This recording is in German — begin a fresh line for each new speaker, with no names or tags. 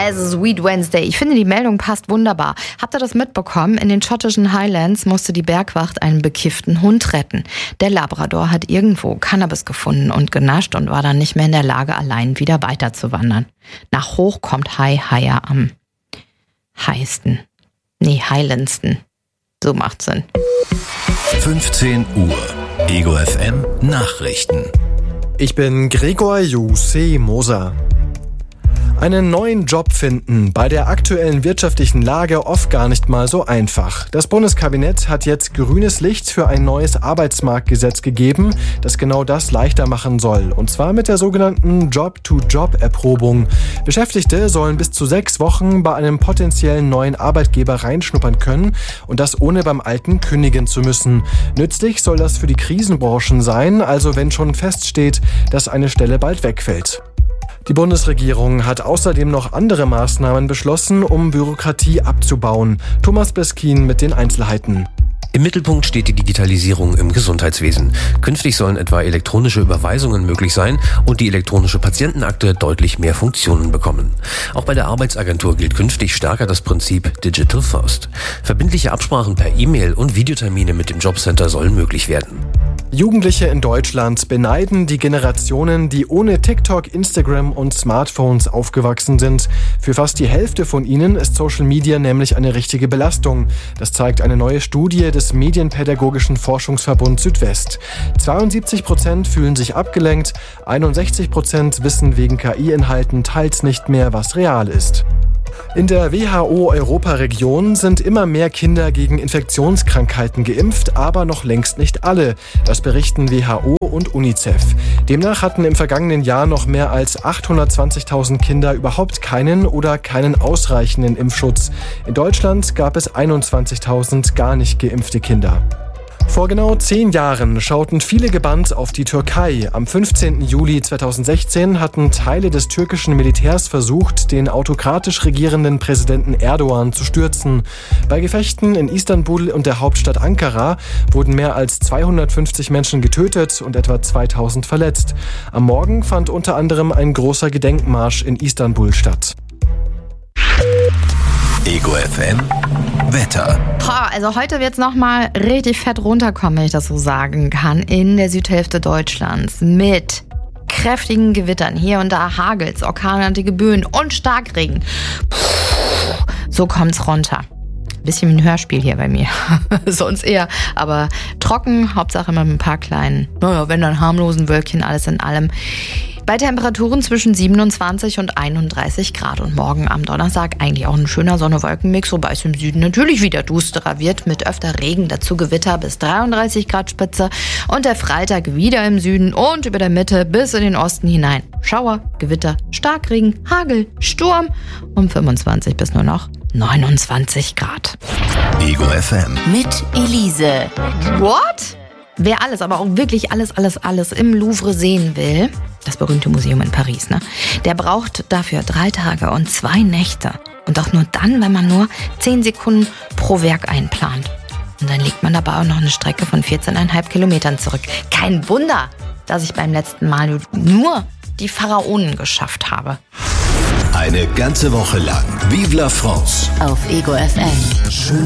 Es ist Sweet Wednesday. Ich finde, die Meldung passt wunderbar. Habt ihr das mitbekommen? In den schottischen Highlands musste die Bergwacht einen bekifften Hund retten. Der Labrador hat irgendwo Cannabis gefunden und genascht und war dann nicht mehr in der Lage, allein wieder weiterzuwandern. Nach hoch kommt Higher am Highlandsten. So macht Sinn.
15 Uhr. Ego FM Nachrichten.
Ich bin Gregor Jussi Moser. Einen neuen Job finden, bei der aktuellen wirtschaftlichen Lage oft gar nicht mal so einfach. Das Bundeskabinett hat jetzt grünes Licht für ein neues Arbeitsmarktgesetz gegeben, das genau das leichter machen soll. Und zwar mit der sogenannten Job-to-Job-Erprobung. Beschäftigte sollen bis zu 6 Wochen bei einem potenziellen neuen Arbeitgeber reinschnuppern können und das ohne beim alten kündigen zu müssen. Nützlich soll das für die Krisenbranchen sein, also wenn schon feststeht, dass eine Stelle bald wegfällt. Die Bundesregierung hat außerdem noch andere Maßnahmen beschlossen, um Bürokratie abzubauen. Thomas Beskin mit den Einzelheiten.
Im Mittelpunkt steht die Digitalisierung im Gesundheitswesen. Künftig sollen etwa elektronische Überweisungen möglich sein und die elektronische Patientenakte deutlich mehr Funktionen bekommen. Auch bei der Arbeitsagentur gilt künftig stärker das Prinzip Digital First. Verbindliche Absprachen per E-Mail und Videotermine mit dem Jobcenter sollen möglich werden.
Jugendliche in Deutschland beneiden die Generationen, die ohne TikTok, Instagram und Smartphones aufgewachsen sind. Für fast die Hälfte von ihnen ist Social Media nämlich eine richtige Belastung. Das zeigt eine neue Studie des Medienpädagogischen Forschungsverbund Südwest. 72% fühlen sich abgelenkt, 61% wissen wegen KI-Inhalten teils nicht mehr, was real ist. In der WHO-Europaregion sind immer mehr Kinder gegen Infektionskrankheiten geimpft, aber noch längst nicht alle. Das berichten WHO und UNICEF. Demnach hatten im vergangenen Jahr noch mehr als 820.000 Kinder überhaupt keinen oder keinen ausreichenden Impfschutz. In Deutschland gab es 21.000 gar nicht geimpfte Kinder. Vor genau 10 Jahren schauten viele gebannt auf die Türkei. Am 15. Juli 2016 hatten Teile des türkischen Militärs versucht, den autokratisch regierenden Präsidenten Erdogan zu stürzen. Bei Gefechten in Istanbul und der Hauptstadt Ankara wurden mehr als 250 Menschen getötet und etwa 2000 verletzt. Am Morgen fand unter anderem ein großer Gedenkmarsch in Istanbul statt.
Ego FM Wetter.
Also heute wird es nochmal richtig fett runterkommen, wenn ich das so sagen kann, in der Südhälfte Deutschlands mit kräftigen Gewittern. Hier und da hagelt's, orkanartige Böen und Starkregen. So kommt's runter. Bisschen wie ein Hörspiel hier bei mir. Sonst eher, aber trocken, Hauptsache mit ein paar kleinen, wenn dann harmlosen Wölkchen, alles in allem. Bei Temperaturen zwischen 27 und 31 Grad und morgen am Donnerstag eigentlich auch ein schöner Sonne-Wolken-Mix, wobei es im Süden natürlich wieder dusterer wird mit öfter Regen, dazu Gewitter bis 33 Grad Spitze und der Freitag wieder im Süden und über der Mitte bis in den Osten hinein. Schauer, Gewitter, Starkregen, Hagel, Sturm um 25 bis nur noch 29 Grad.
Ego FM
mit Elise.
What? Wer alles, aber auch wirklich alles im Louvre sehen will, das berühmte Museum in Paris, der braucht dafür 3 Tage und 2 Nächte. Und auch nur dann, wenn man nur 10 Sekunden pro Werk einplant. Und dann legt man dabei auch noch eine Strecke von 14,5 Kilometern zurück. Kein Wunder, dass ich beim letzten Mal nur die Pharaonen geschafft habe.
Eine ganze Woche lang Vive la France
auf Ego FM.
Schön